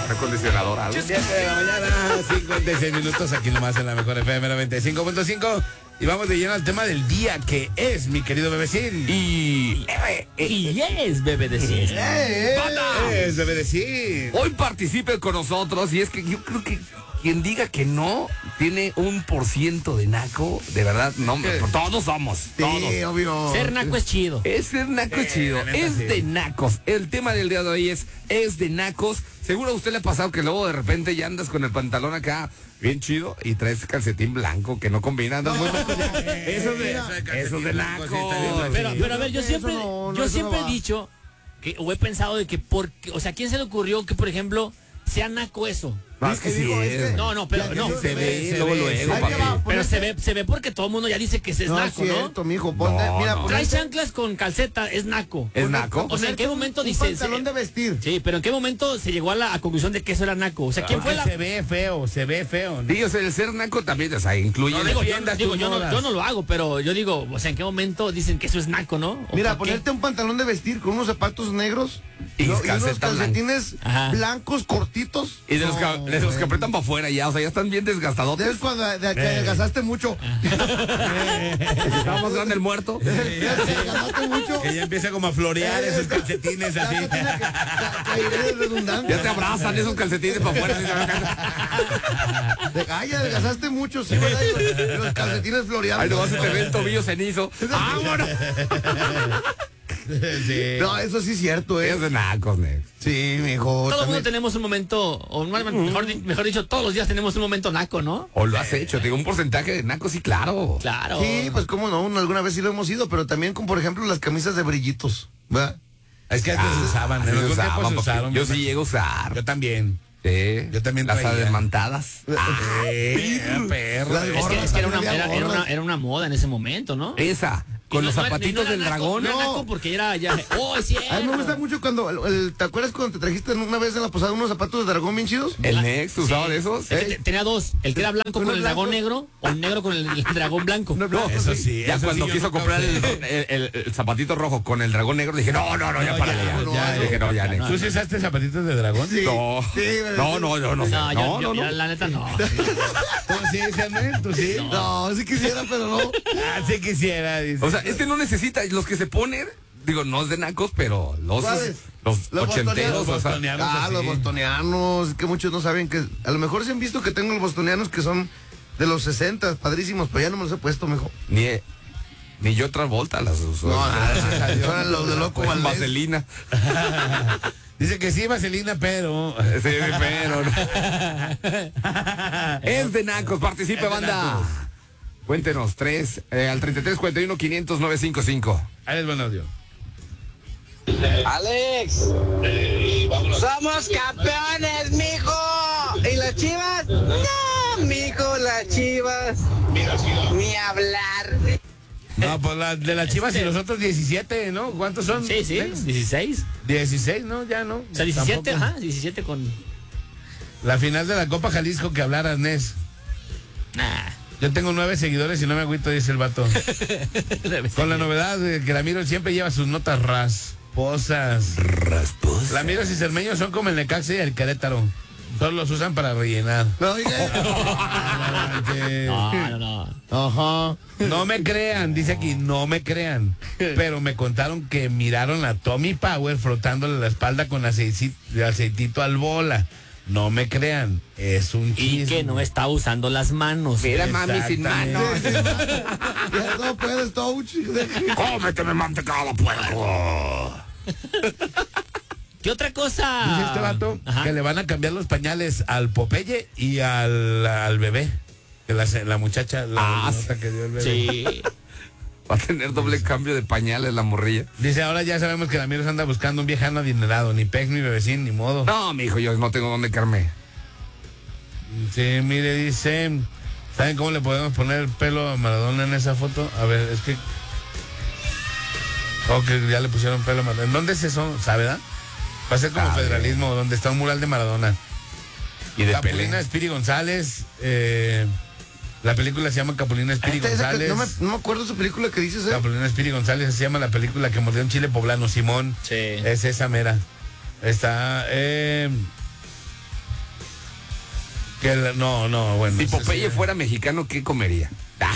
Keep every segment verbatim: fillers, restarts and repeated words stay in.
acondicionador, algo. siete de la mañana, cincuenta y seis minutos, aquí nomás en la mejor F M noventa y cinco punto cinco. Y vamos de lleno al tema del día, que es, mi querido bebecín. Y... Y es bebé de cien. Es bebecín. Hoy participe con nosotros y es que yo creo que quien diga que no tiene un por ciento de naco, de verdad, no, todos somos, todos. Sí, obvio. Ser naco es chido. Es ser naco Eh, chido, la neta, es sí. de nacos. El tema del día de hoy es, es de nacos. Seguro a usted le ha pasado que luego de repente ya andas con el pantalón acá bien chido y traes calcetín blanco que no combina, andas muy naco ya. Eso es de, eso es de naco. Pero, pero a ver, yo Eso siempre, no, no, yo eso siempre no he va. dicho que, o he pensado de que, porque, o sea, ¿a quién se le ocurrió que, por ejemplo, sea naco eso? No, es que sí Digo, es. este- No, no, pero Ya, no. ya Se ve, se luego, ve, luego, Ahí papi. te va, Pero ponete- se ve, se ve porque todo el mundo ya dice que ese es No es naco, ¿no? cierto, mijo. Ponte, No, mira, no. ponete- Traes chanclas con calceta, es naco. Es naco. O sea, ¿en qué momento un dices? pantalón de vestir. Sí, pero ¿en qué momento se llegó a la a conclusión de que eso era naco? O sea, ¿quién fue Porque la...? se ve feo, se ve feo, ¿no? Sí, o sea, el ser naco también, o sea, incluye... No, digo, yo, defiendas digo, tus yo, no, modas. yo no lo hago, pero yo digo, o sea, ¿en qué momento dicen que eso es naco, no? ¿O Mira, por qué? ponerte un pantalón de vestir con unos zapatos negros Y ¿no? unos calceta calcetines Ajá. blancos cortitos. Y de los, que, No, de los que güey. apretan para afuera ya, o sea, ya están bien desgastadotes. Es cuando de, de, adelgazaste mucho. Estaba más grande el muerto. Adelgazaste mucho. Que ya empieza como a florear esos calcetines así. Caeré redundante. Ya te abrazan esos calcetines para afuera. De- Ay, adelgazaste mucho, sí, ¿verdad? Y los calcetines floreando. Ay, no vas a tener el tobillo cenizo. ¡Vámonos! Sí. No, eso sí es cierto, Es ¿eh? de nacos, Nex. Sí, mijo. Todo el mundo también. tenemos un momento, o más- mejor, di- mejor dicho, todos los días tenemos un momento naco, ¿no? O lo has hecho, te digo, un porcentaje de nacos, sí, claro. Claro. Sí, pues cómo no, uno alguna vez sí lo hemos ido, pero también con, por ejemplo, las camisas de brillitos, ¿verdad? Es que antes se usaban, Así en se algún tiempo usaban, se papi. usaron. Yo sí llego a usar. Yo también. Sí. Yo también Las traía. ademantadas. Eh, perro. Las Es que, gorras, es que era, una, también era, había era una, gorras. era una moda en ese momento, ¿no? Esa. Y Con no- los no- zapatitos no era del naco, dragón. No era No. naco porque era ya. ¡Oh, es cierto! A mí me gusta mucho cuando, el- el- ¿te acuerdas cuando te trajiste una vez en la posada unos zapatos de dragón bien chidos? El Nex usaba Sí. de esos. Es que te- tenía dos, el que era blanco Uno con el dragón blanco. negro o el negro con el, el dragón blanco. No, no, Eso sí. Ya eso cuando sí, yo quiso nunca comprar el, usé. el- el- el zapatito rojo con el dragón negro, dije, no, no, no, ya No, párale, ya, ya. no, ya, no. dije, no, ya, Nex. ¿Tú sí usaste zapatitos de dragón? Sí. No, Sí, no, no, no, no, sé. No, yo, no, yo- no, yo, no. la neta no. ¿Tú sí, Samuel? ¿Tú sí? No, sí quisiera, pero no. Ah, sí quisiera. dice. O sea, este no necesita, los que se ponen, digo, no es de nacos, pero los, ¿Cuáles? los, Los ochenteros, bostonianos. o sea, Bostonianos. Ah, así. los bostonianos, que muchos no saben que... A lo mejor se han visto que tengo los bostonianos que son de los sesenta, padrísimos, pero ya no me los he puesto, mijo. ni, ni yo otra vuelta las uso. No, gracias a Dios. Eran los de Loco Con Valdés. vaselina. Dice que sí, vaselina, pero... Sí, pero no. Es de nacos, participe, Es de banda. nacos. Cuéntenos, tres, eh, al treinta y tres, cuarenta y uno, quinientos, novecientos cincuenta y cinco. Ahí les buen audio. Alex, somos campeones, mijo. ¿Y las Chivas? No, mijo, las Chivas. Ni hablar. No, pues la, de las Chivas y los otros diecisiete, ¿no? ¿Cuántos son? Sí, sí, dieciséis. dieciséis, ¿no? Ya no. O sea, diecisiete, Tampoco. ajá, diecisiete con... La final de la Copa Jalisco que hablara Nes. Nah. Yo tengo nueve seguidores y no me agüito, dice el vato. Con la novedad de que Ramiro siempre lleva sus notas rasposas. Rasposa. Lamiros y Cermeños son como el Necaxa y el Querétaro. Solo los usan para rellenar. No, oiga. No, no, no. Ajá. No me crean, dice aquí, no me crean. Pero me contaron que miraron a Tommy Power frotándole la espalda con aceitito, aceitito al bola. No me crean, es un Y chisme. que no está usando las manos. Mira, mami, sin mano. Ya no puedes, touch. Cómeteme mantecada, puerco. ¿Qué otra cosa? Dice este vato Ajá. que le van a cambiar los pañales al Popeye y al, al bebé. Que la, la muchacha, la, Ah, nota que dio el bebé. Sí. Va a tener doble cambio de pañales la morrilla. Dice, ahora ya sabemos que Ramírez anda buscando un viejano adinerado. Ni Pex, ni bebecín, ni modo. No, mi hijo, yo no tengo dónde quedarme. Sí, mire, dice, ¿saben cómo le podemos poner el pelo a Maradona en esa foto? A ver, es que... Oh, que ya le pusieron pelo a Maradona. ¿En dónde es eso? ¿Sabe, verdad? Va a ser como Ah, federalismo, donde está un mural de Maradona. Y de Capulina pelea. Espiri González, eh, la película se llama Capulina Espiri Esta- esa que- González. no, me, no me acuerdo de su película que dices, ¿eh? Capulina Espiri González, se llama la película que mordió un chile poblano, Simón. Sí. Es esa mera. Está, eh, Que la- no, no, bueno. Si eso Popeye sí. fuera mexicano, ¿qué comería? Ah,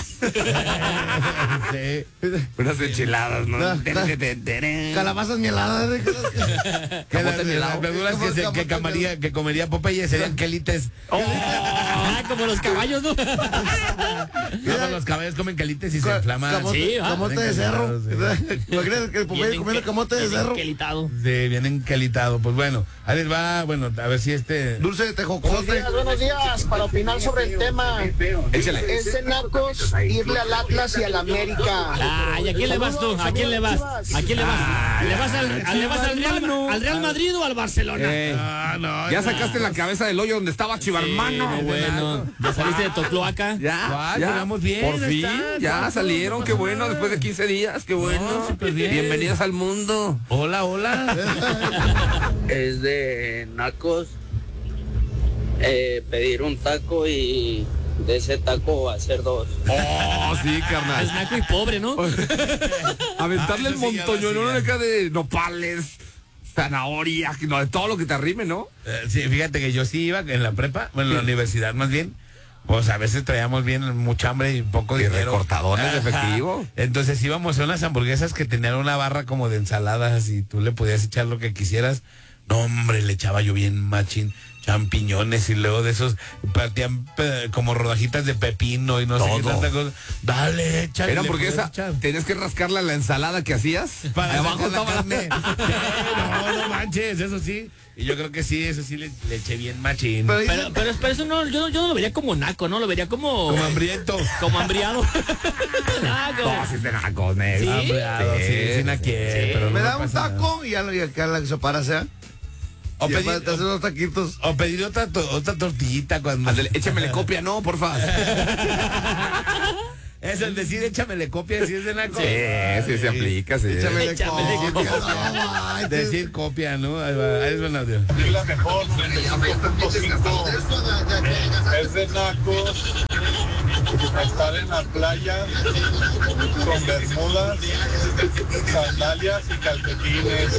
Sí. unas enchiladas, ¿no? Da- da- Calabazas mieladas. ¿eh? Que las, Camote las verduras que, se- que, comería, que comería Popeye serían quelites. Ah, como los caballos, ¿no? No, los caballos comen quelites y se Ca- inflaman. Camote, Sí, ¿ah? camote de cerro. Imagínate que el Popeye Vienen comiendo que- camote de vienen cerro. quelitado. Sí, bien enquelitado. Pues bueno, ahí les va, bueno, a ver si este... Dulce de tejocote. Buenos días, para opinar sobre el tema. Échale. Es de nacos irle al Atlas y al América. Ay, ¿a quién le vas tú? ¿A quién le vas? ¿A quién le vas? ¿Le vas al, al- le vas al Real, al Real Madrid o al Barcelona? Eh, Ah, no, ya no. sacaste la cabeza del hoyo donde estaba Chivarmano. Sí, bueno, ya saliste de Tocloaca. Ya, Ah, ya. llegamos bien, Por ahí fin, está, ya todo, salieron, no qué pasa bueno, nada. después de quince días, qué bueno. súper bien. Bienvenidos al mundo. Hola, hola. Es de nacos eh, pedir un taco y de ese taco hacer dos. Oh, sí, Es carnal. naco y pobre, ¿no? Aventarle Ah, el eso sí, ya lo montoño, ¿no? hacía. Acá de nopales, zanahoria, no, de todo lo que te arrime, ¿no? Eh, sí, fíjate que yo sí iba en la prepa, bueno, en la universidad más bien. Pues a veces traíamos bien mucha hambre y poco Y dinero. recortadones de Ajá. efectivo. Entonces íbamos a unas hamburguesas que tenían una barra como de ensaladas y tú le podías echar lo que quisieras. No, hombre, le echaba yo bien machín, champiñones y luego de esos partían pe- como rodajitas de pepino y no sé qué Todo. tanta cosa. Dale, échale. Era le porque podías esa, echar. tenías que rascarla a la ensalada que hacías. Para abajo abajo la estaba carne. Sí, no, no manches, eso sí. Y yo creo que sí, eso sí le, le eché bien machín. Pero Pero, dicen- pero, pero eso no, yo, yo no lo vería como naco, ¿no? Lo vería como... Como hambriento. Como hambriado. Ah, como- No, sí es de nacos, negro. ¿Sí? Hambriado, sí, Sí, sí, la sí. quiere, Sí. pero no me le da un pasa nada. taco y ya lo- y acá la sopa sea. O Y pedir, aparte te hacen unos taquitos. o pedir otra, to- otra tortillita cuando... Ándale, échamele copia, no, porfa. Eso, el decir échamele copia, si es de naco. Sí, sí se aplica, sí. Échame de Échame de copia. copia. No, manches. Decir copia, ¿no? Ahí va, ahí es buen audio. La mejor, noventa y cinco punto cinco. Es de nacos estar en la playa con bermudas, sandalias y calcetines.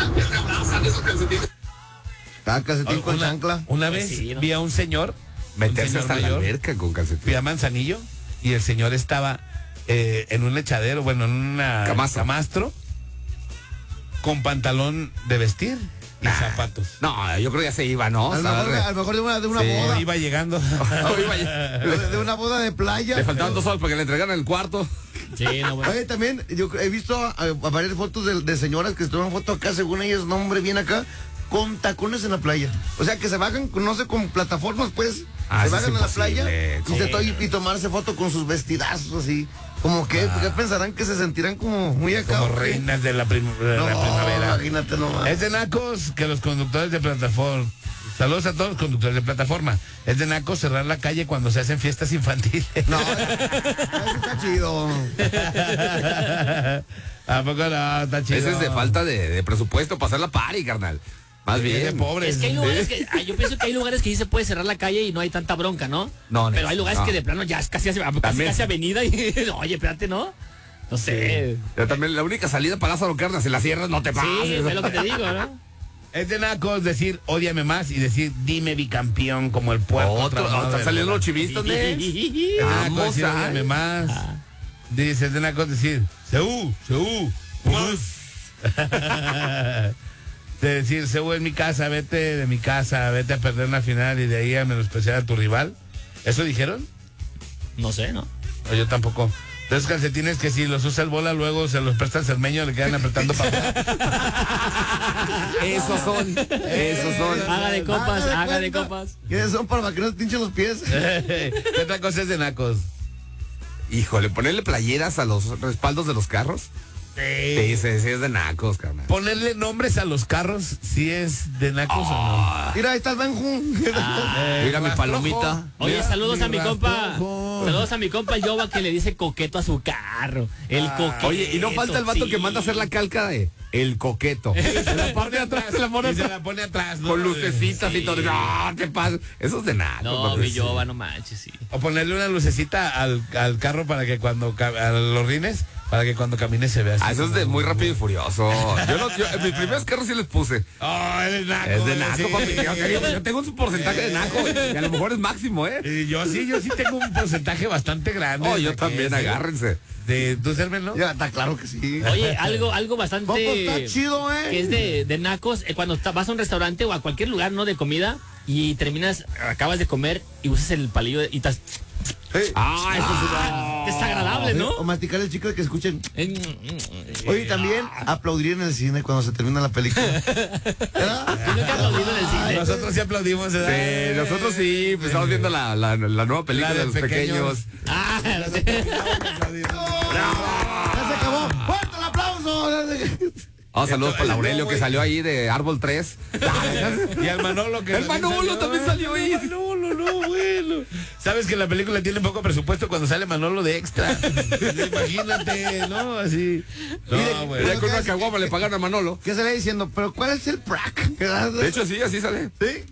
Ah, calcetín con Una, chancla. una Pues vez sí, ¿no? vi a un señor, Meterse un señor hasta la mayor, alberca con calcetín. fui a Manzanillo y el señor estaba eh, en un echadero, bueno, en una Camastro. camastro, con pantalón de vestir y Nah. zapatos. No, yo creo que ya se iba, ¿no? A lo Estaba mejor, re- a lo mejor de una, de una Sí. boda. Iba llegando. Oh, iba ya- De, de una boda de playa. Le faltaban dos horas para que le entregaran el cuarto. Sí, no, bueno. Oye, también yo he visto a, a varias fotos de, de señoras que se toman foto acá, según ellas, nombre bien acá, con tacones en la playa. O sea, que se bajan, con- no sé, con plataformas, pues. Ah, se eso es bajan a la imposible, playa y, sí. se to- y, y tomarse foto con sus vestidazos así. Como que, ¿qué pensarán que se sentirán como muy acá? Como o qué? reinas de la, prim- de No, la primavera. imagínate nomás. Es de nacos que los conductores de plataforma. Saludos a todos los conductores de plataforma. Es de nacos cerrar la calle cuando se hacen fiestas infantiles. No, eso está chido. ¿A poco no? Está chido. Ese es de falta de, de presupuesto para hacer la party, carnal. Más Sí, bien. de pobres. Es que hay lugares que, ah, yo pienso que hay lugares que sí se puede cerrar la calle y no hay tanta bronca, ¿no? No, Pero no, hay lugares no. que de plano ya es casi, casi, casi, También. casi avenida y, oye, espérate, ¿no? No sé. Yo también, la única salida para Lázaro Cárdenas en las sierras no te Sí, pases. es lo que te digo, ¿no? Es de nacos decir ódiame más y decir dime bicampeón como el puerco. Otro, tramado están de saliendo bola. los chivistas, ¿no? Es de nacos Vamos decir a- ódiame más. Dice, es de nacos decir Seú, Seú, más. De decir, Seú es mi casa, vete de mi casa, vete a perder una final y de ahí a menospreciar a tu rival. ¿Eso dijeron? No sé, ¿no? O yo tampoco. Esos calcetines que si los usa el bola, luego se los presta al cermeño, le quedan apretando para Esos son, esos son. Haga de copas, Haga haga de cuenta copas. que son para que no se pinchen los pies. ¿Qué otra cosa es de nacos? Híjole, ponerle playeras a los respaldos de los carros. Sí, sí, sí, es de nacos, carnal. Ponerle nombres a los carros, si es de nacos o no. Mira, ahí está el Benjun. Eh, Mira mi rastrojo. palomita. Oye, Mira, saludos mi a mi compa. rastrojo. Saludos a mi compa Yoba que le dice coqueto a su carro. El coqueto. Oye, y no falta el vato sí. que manda a hacer la calca de el coqueto. Se la pone atrás, se la pone y se atrás. la pone atrás, ¿no? Con lucecitas Sí. y todo. No, te pasa. Eso es de nacos. No, papi. mi Yoba, no manches, sí. O ponerle una lucecita al, al carro para que cuando ca- a los rines Para que cuando camine se vea así. Ah, eso es de muy rápido y furioso. Yo, no, yo en mis primeros carros sí les puse. Oh, eres naco. Es de naco, sí. papi. Yo, te digo, yo tengo un porcentaje de naco y a lo mejor es máximo, ¿eh? Y yo sí, yo sí tengo un porcentaje bastante grande. Oh, yo de también, que- agárrense. De, ¿tú, Sermen, no? Ya, está claro que sí. Oye, algo, algo bastante. Poco está chido, ¿eh? Que es de, de nacos. eh, cuando ta- vas a un restaurante o a cualquier lugar, ¿no? De comida y terminas, acabas de comer y usas el palillo de- y estás. Ah, eso Ah, desagradable, ¿no? O masticar el chico de que escuchen. Eh, Oye, también aplaudir en el cine cuando se termina la película. ¿Verdad? Yo nunca he aplaudido en el cine. Nosotros sí aplaudimos. ¿verdad? sí, nosotros sí, pues estamos viendo la, la, la nueva película La de de los pequeños. pequeños. Ah, ¡Ya se acabó! ¡Fuerte el aplauso! Oh, saludos para Aurelio que salió ahí de Árbol tres. Y al Manolo que El Manolo también salió ahí. El Manolo, no, bueno. Sabes que la película tiene poco presupuesto cuando sale Manolo de extra. Imagínate, ¿no? Así. No, Mire, bueno. Ya con una caguama le pagaron a Manolo. ¿Qué se le diciendo? ¿Pero cuál es el prac? De hecho, sí, así sale. ¿Sí?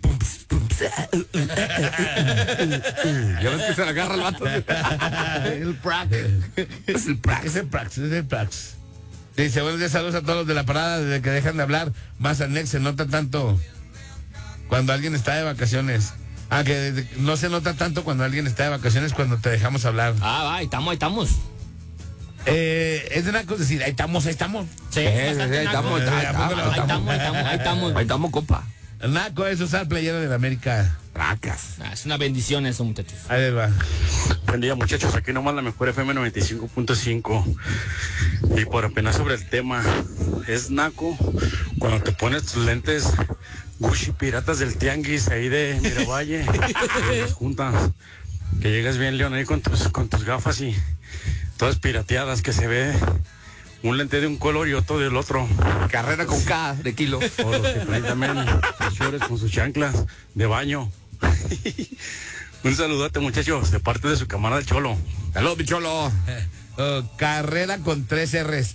Ya ves que se le agarra el vato. El prac. Es el prax. Es el Prax, es el Prax. Dice, buenos días, saludos a todos los de la parada, desde que dejan de hablar, más al next se nota tanto cuando alguien está de vacaciones. Ah, que de- no se nota tanto cuando alguien está de vacaciones cuando te dejamos hablar. ah, va, ahí estamos, ahí estamos. Eh, es de una cosa decir, ahí estamos, ahí estamos. Sí, Sí, sí, bastante ahí naco. estamos, ahí Ahí estamos, estamos, ahí estamos, ahí estamos, ahí estamos. Ahí estamos, compa. Naco es usar playera de la América. Racas. Ah, es una bendición eso, muchachos. Ahí les va. Buen día, muchachos, aquí nomás la mejor F M noventa y cinco punto cinco. Y por apenas sobre el tema, es naco cuando te pones tus lentes Gucci Piratas del Tianguis ahí de Miravalle, que las juntas, que llegas bien león ahí con tus, con tus gafas y todas pirateadas, que se ve un lente de un color y otro del otro. Carrera con K de kilo. O los que traen también sus shorts con sus chanclas de baño. Un saludote, muchachos, de parte de su camarada el Cholo. Saludos, bicholo. Oh, carrera con tres R's.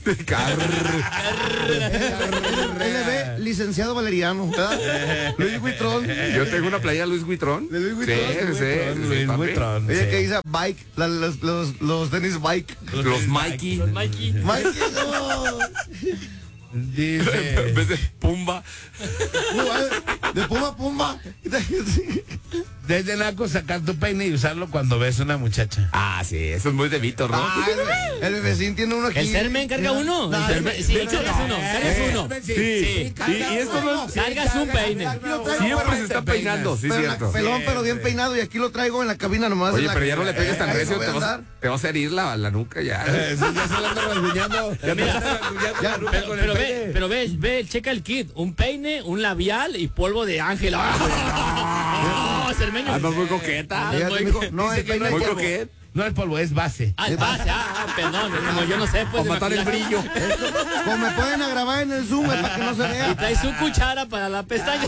L B, licenciado Valeriano. ¿Verdad? Luis Huitrón. Yo tengo una playa de Luis Huitrón. De Luis Sí, Huitrón, sí, sí, Luis papi. Buitrón, Oye, sí. que dice bike, la- los, los, los tenis bike. Los Mikey. Mikey. Mikey, no. En Dice, vez de Pumba. De pumba pumba. desde naco sacar tu peine y usarlo cuando ves una muchacha. Ah, sí, eso es muy de Víctor, ¿no? Ah, el, el bebecín tiene uno aquí. ¿El Sermen carga uno? No, El Sermen- el- sí, el- cargas uno, cargas uno. Sí, y, y esto no es- Cargas un peine. siempre se está peinando, sí, Pero cierto. la- pelón, pero bien peinado. Y aquí lo traigo en la cabina nomás. Oye, en la- pero ya no le pegues tan Eh, recio, voy te a vas, andar. te vas a herir la, la nuca ya. Eso ya se la anda rasguñando. Ya Mira, te anda rasguñando ya, la nuca Pero, con pero el ve, peine. pero ve, ve, checa el kit. Un peine, un labial y polvo de ángel. ¡Ah! Cermeño. Andas muy coqueta. Andas Fíjate, muy- mijo, no, Dice el que peine no es Muy polvo. coqueta. No es polvo, es base. Ah, base, ah, ah, perdón, como yo no sé, pues. Para de matar el maquillaje. brillo. Como me pueden grabar en el Zoom, es para que no se Y vea. trae su cuchara para la pestaña.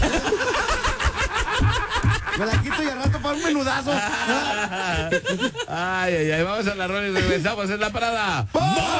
Me la quito y al rato para un menudazo. Ay, ay, ay, vamos a la rola y regresamos en la parada.